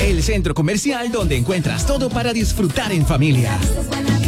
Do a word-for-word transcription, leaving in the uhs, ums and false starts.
el centro comercial donde encuentras todo para disfrutar en familia.